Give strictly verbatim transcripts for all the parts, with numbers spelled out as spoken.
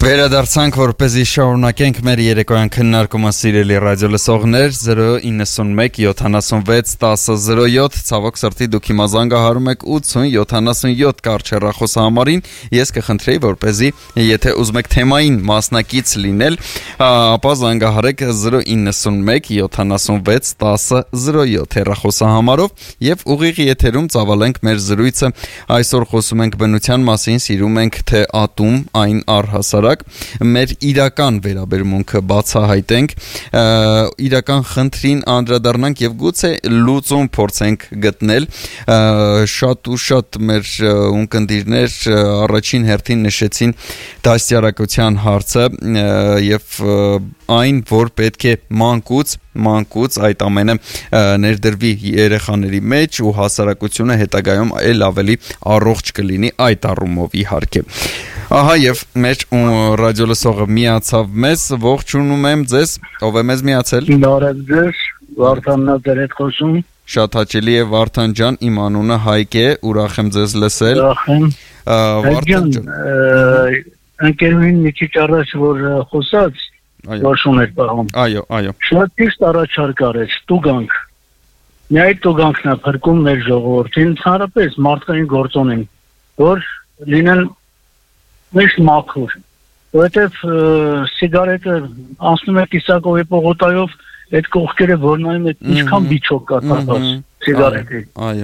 Վերադարձանք, որպեսզի շարունակենք մեր երեկոյան քննարկումը, սիրելի ռադիոլսողներ, zero nine one seven seven six one zero zero seven, ցավոք սրտի դուք հիմա զանգահարում եք ութ ութ յոթանասունյոթ կարճ հեռախոսահամարին, ես կխնդրեի, որպեսզի եթե ուզում եք թեմային մասնակից լինել, ապա զանգահարեք zero nine one seven seven six one zero zero seven հեռախոսահամարով եւ ուղիղ եթերում ծավալենք մեր զրույցը։ Այսօր խոսում ենք բնության մասին, սիրում ենք թե ատում, այն առհասարակ մեր իրական վերաբերմունքը բացահայտենք, իրական խնդրին անդրադառնանք եւ գուցե լուծում փորձենք գտնել։ Շատ ու շատ մեր ունկնդիրներ առաջին հերթին նշեցին դաստիարակության հարցը եւ այն, որ պետք է մանկուց մանկուց այդ ամենը ներդրվի երեխաների մեջ ու հասարակությունը հետագայում էլ ավելի առողջ կլինի այդ առումով իհարկե։ Ահա եւ մեր ռադիոլսողը միացավ մեզ, ողջունում եմ ձեզ, ով է մեզ միացել։ Բարև ձեզ, Վարդանն է ձեր հետ խոսում։ Շատ հաճելի է Վարդան ջան, իմ անունը Հայկ է, ուրախ եմ ձեզ լսել։ Ուրախ եմ։ Վարդան ջան, ընկերուհին մի քիչ առաջ որ խոսած, որշուն էր պահում։ Այո, այո։ Շատ ճիշտ առաջարկ արեց, տուգանք։ Մի այդ տուգանքն է փրկում մեր ժողովրդին, հանրապես մարդկային գործոնին, որ լինեն միշտ մաքուր, որովհետև սիգարետը անցնում է կիսակովի պողոտայով, այդ կողքերը որ նայում եք ինչքան բիչոկ կա տալված սիգարետի։ Այո։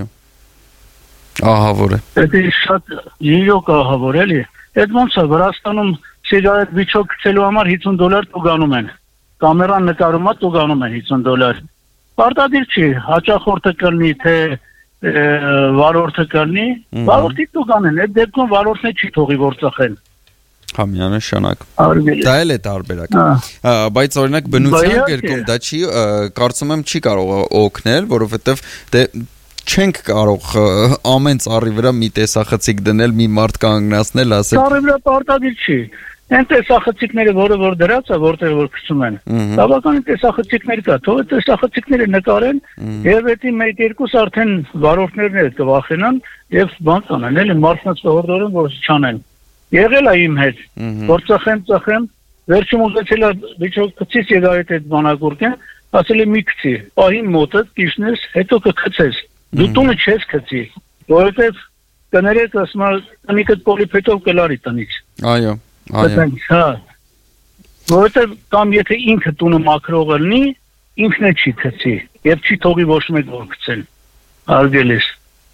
Ահավոր է։ Դա շատ իրոք ահավոր էլի։ Այդ ոնց է Վրաստանում սիգարետ բիչոկ գցելու համար հիսուն դոլար տուգանում են։ Կամերան նկարում է տուգանում են հիսուն դոլար։ Պարտադիր չի, հաճախորդը կլինի թե վարորդը կլինի, վարորդի տուգանեն, այդ դեպքում վարորդն չի թողի որ ծխեն։ Համյանշանակ։ Դա էլ է տարբերակ։ Բայց օրինակ բնության գրքում դա չի, կարծում եմ չի կարող օգնել, որովհետև դե չենք կարող ամեն ծառի վրա մի տեսախցիկ դնել, մի մարդ կանգնացնել, ասել։ Ծառի վրա պարտադիր չի։ Այն տեսախցիկները, որը որ դրած է, որտեղ որ գցում են։ Բավականին տեսախցիկներ կա, թող այդ տեսախցիկները նկարեն, եւ էդի մեկ երկուս արդեն վարորդներն էլ կվախենան եւ բան կանեն, էլի մարդկանց հորդորեն, որ չանեն։ Եղել է իմ հետ, որ ծխեմ, ծխեմ, վերջում ուզեցել է վիճակ գցի սիգարետ այդ բանակուրկեն, ասել է մի գցի, պահին մոտը կիշնես, հետո կգցես։ Դու տունը չես գցի, որովհետեւ կներեք ասма տնիկը պոլիփետով կլարի տնից։ Այո։ Այո։ Հա։ Որովհետև կամ եթե ինքը տունը մաքրողը լինի, ինքն է չի գցի, եւ չի թողի ոչ մեկ որ գցեն։ Արգելես։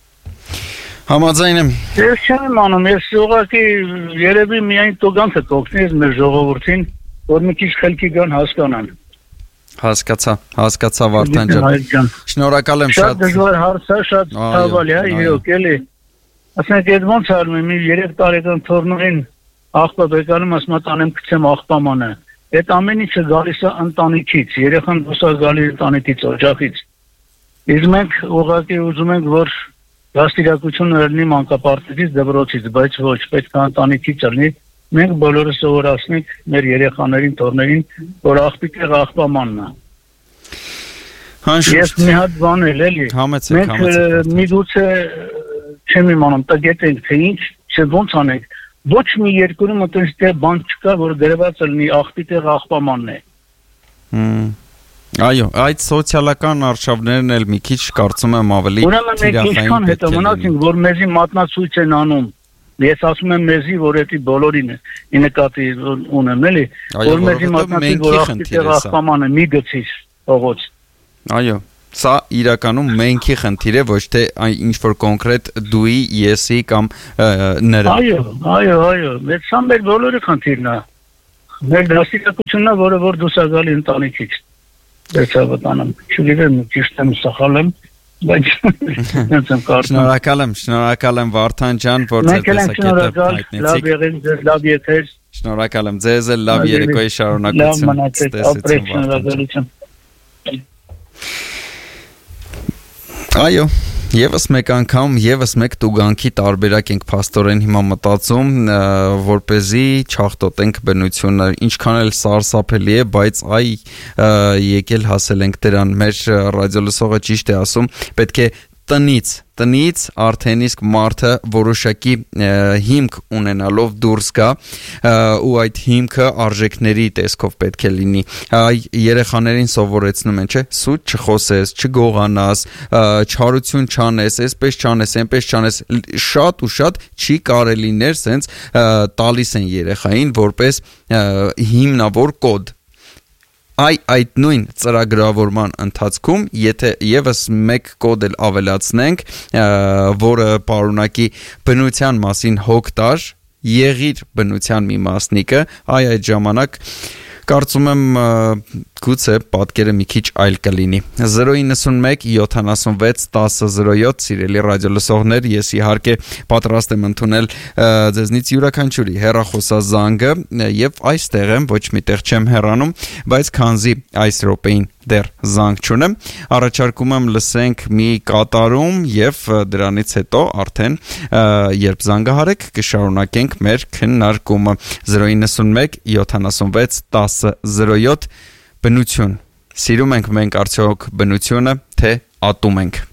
Համաձայն եմ։ Ես չեմ անում, ես ուղղակի երևի միայն տուգանքը կօգնի մեր ժողովրդին, որ մի քիչ խելքի գան հասկանան։ Հասկացա, հասկացա Վարդան ջան։ Շնորհակալ եմ շատ։ Շատ դժվար հարց է, շատ ցավալի է, իրոք էլի։ Ասենք այդ ոնց արվում է, մի երեք տարեկան թորնուին աղբա բեկանում ասում տանեմ գցեմ աղբամանը։ Այդ ամեն ինչը գալիս է ընտանիքից, երեխան դուսա գալի ընտանիքից, օջախից։ Իսկ մենք ուղղակի ուզում ենք, որ դաստիարակությունը լինի մանկապարտեզից, դպրոցից, բայց ոչ, պետք է ընտանիքից լինի։ Մենք բոլորը սովորացնենք մեր երեխաներին, թորներին, որ աղբիկը աղբամանն է։ Ես մի հատ բան էլ էլի։ Համեցեք, համեցեք։ Մենք միգուցե չեմ իմանում, տգետենք, թե ինչ, չէ ոնց անենք։ Ոչ մի երկրում այդպես բան չկա, որ գրված լինի աղբիտեղ աղբամանն է։ Հմ։ Այո, այդ սոցիալական արշավներն էլ մի քիչ կարծում եմ ավելի թիրախային։ Ուրեմն մենք ինչքան հետո մնացինք, որ մեզի մատնացույց են անում։ Ես ասում եմ մեզի, որ էդի բոլորին է, ի նկատի ունեմ, էլի, որ մեզի մատնացույց, որ աղբիտեղ աղբամանը մի գցիր փողոց։ Այո։ Սա իրականում մենքի խնդիր է, ոչ թե ինչ որ կոնկրետ դուի, եսի կամ նրա։ Այո, այո, այո, մեծ սա մեր բոլորի խնդիրն է։ Մեր դաստիարակությունն է, որը որ դուս գալի ընտանիքից։ Դերցավտանամ, չգիտեմ, ճիշտ եմ, սխալ եմ, բայց դենց եմ կարծում։ Շնորհակալ եմ, շնորհակալ եմ Վարդան ջան, որ ձեր տեսակետը հայտնեցիք։ Լավ եղեք, ձեզ լավ եթեր։ Շնորհակալ եմ ձեզ, լավ երեկոյի շարունակություն։ Լավ մնացեք, ապրեք, շնորհակալություն։ Այո, եւս մեկ անգամ, եւս մեկ տուգանքի տարբերակ ենք փաստորեն հիմա մտածում, որպեսզի չախտոտենք բնությունը, ինչքան էլ սարսափելի է, բայց այ եկել հասել ենք դրան, մեր ռադիոլսողը ճիշտ է ասում, պետք է տնից, տնից արդեն իսկ մարդը որոշակի հիմք ունենալով դուրս գա ու այդ հիմքը արժեքների տեսքով պետք է լինի։ Երեխաներին սովորեցնում են, չէ, սուտ չխոսես, չգողանաս, չարություն չանես, այսպես չանես, այնպես չանես, շատ ու շատ չի կարելիներ սենց տալիս են երեխային որպես հիմնավոր կոդ։ Այ այդ նույն ծրագրավորման ընթացքում, եթե եւս մեկ կոդ էլ ավելացնենք, որը պարունակի բնության մասին հոգ տար, եղիր բնության մի մասնիկը, այ այդ ժամանակ կարծում եմ գուցե պատկերը մի քիչ այլ կլինի։ zero nine one one seven six one zero zero seven սիրելի ռադիոլսողներ, ես իհարկե պատրաստ եմ ընդունել ձեզնից յուրաքանչյուրի հեռախոսազանգը եւ այստեղ եմ, ոչ միտեղ չեմ հեռանում, բայց քանզի այս րոպեին դեռ զանգ չունեմ, առաջարկում եմ լսենք մի կատարում եւ դրանից հետո արդեն երբ զանգահարեք կշարունակենք մեր քննարկումը zero nine one one seven six one zero zero seven Բնություն։ Սիրում ենք մենք արդյոք բնությունը, թե ատում ենք։